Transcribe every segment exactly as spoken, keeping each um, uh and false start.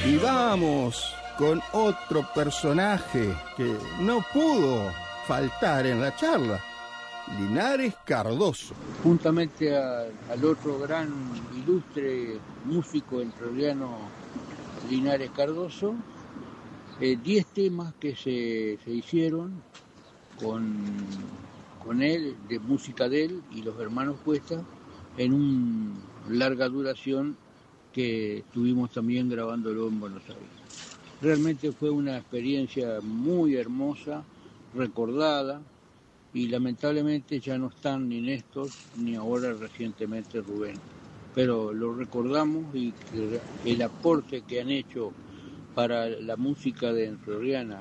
Y vamos con otro personaje que no pudo faltar en la charla, Linares Cardoso. Juntamente a, al otro gran ilustre músico entrerriano Linares Cardoso, eh, diez temas que se, se hicieron con, con él, de música de él y los hermanos Cuesta, en una larga duración que estuvimos también grabándolo en Buenos Aires. Realmente fue una experiencia muy hermosa, recordada, y lamentablemente ya no están ni Néstor ni ahora recientemente Rubén. Pero lo recordamos y el aporte que han hecho para la música de entrerriana,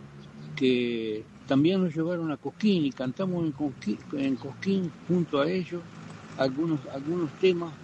que también nos llevaron a Cosquín y cantamos en Cosquín, en Cosquín junto a ellos algunos, algunos temas,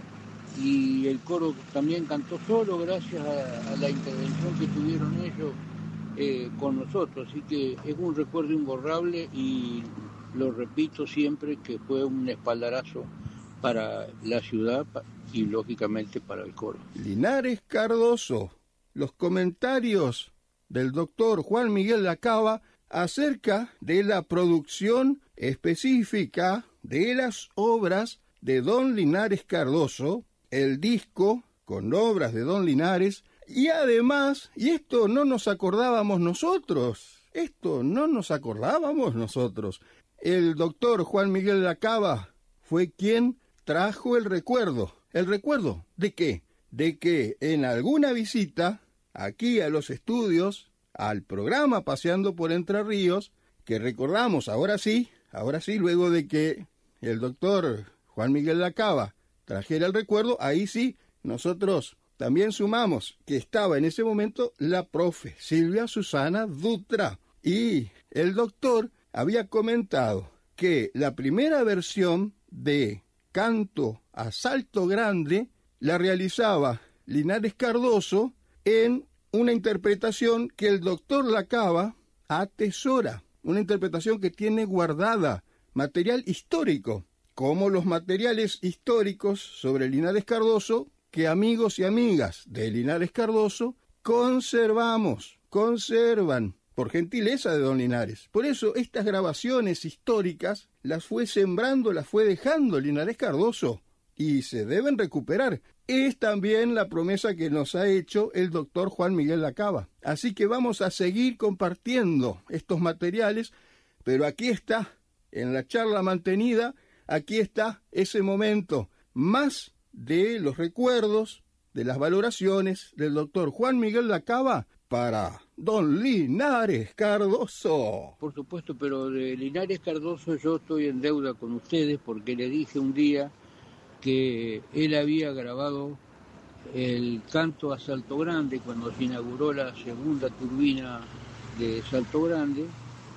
y el coro también cantó solo gracias a, a la intervención que tuvieron ellos eh, con nosotros, así que es un recuerdo imborrable y lo repito siempre que fue un espaldarazo para la ciudad y lógicamente para el coro. Linares Cardoso, los comentarios del doctor Juan Miguel Lacaba acerca de la producción específica de las obras de don Linares Cardoso, el disco con obras de don Linares, y además, y esto no nos acordábamos nosotros, esto no nos acordábamos nosotros, el doctor Juan Miguel Lacaba fue quien trajo el recuerdo. ¿El recuerdo de qué? De que en alguna visita aquí a los estudios, al programa Paseando por Entre Ríos, que recordamos ahora sí, ahora sí, luego de que el doctor Juan Miguel Lacaba trajera el recuerdo, ahí sí, nosotros también sumamos que estaba en ese momento la profe Silvia Susana Dutra, y el doctor había comentado que la primera versión de Canto a Salto Grande la realizaba Linares Cardoso en una interpretación que el doctor Lacaba atesora, una interpretación que tiene guardada material histórico, como los materiales históricos sobre Linares Cardoso que amigos y amigas de Linares Cardoso conservamos, conservan, por gentileza de don Linares. Por eso estas grabaciones históricas las fue sembrando, las fue dejando Linares Cardoso, y se deben recuperar. Es también la promesa que nos ha hecho el doctor Juan Miguel Lacaba. Así que vamos a seguir compartiendo estos materiales, pero aquí está, en la charla mantenida, aquí está ese momento, más de los recuerdos, de las valoraciones del doctor Juan Miguel Lacaba para don Linares Cardoso. Por supuesto, pero de Linares Cardoso yo estoy en deuda con ustedes porque le dije un día que él había grabado el canto a Salto Grande cuando se inauguró la segunda turbina de Salto Grande,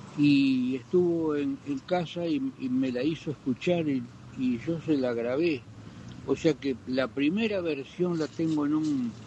y estuvo en, en casa y, y me la hizo escuchar y, y yo se la grabé. O sea que la primera versión la tengo en un